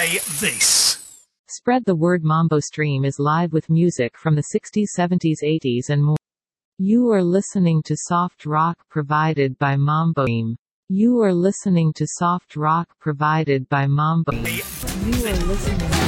Play this. Spread the word. Mambo Stream is live with music from the 60s, 70s, 80s and more. You are listening to soft rock provided by Mambo Stream. You are listening to soft rock provided by Mambo Stream. You are listening